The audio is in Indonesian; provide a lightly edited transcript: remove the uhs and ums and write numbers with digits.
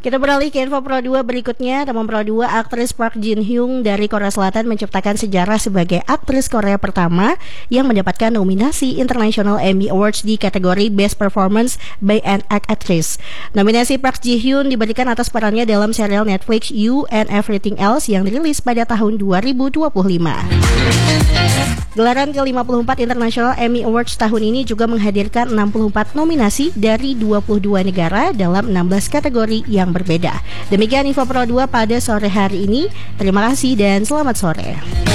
Kita beralih ke info Pro 2 berikutnya. Teman Pro 2, aktris Park Jin Hyun dari Korea Selatan menciptakan sejarah sebagai aktris Korea pertama yang mendapatkan nominasi International Emmy Awards di kategori Best Performance by an Actress. Nominasi Park Ji Hyun diberikan atas perannya dalam serial Netflix You and Everything Else yang dirilis pada tahun 2025. Gelaran ke-54 International Emmy Awards tahun ini juga menghadirkan 64 nominasi dari 22 negara dalam 16 kategori yang berbeda. Demikian info Pro 2 pada sore hari ini. Terima kasih dan selamat sore.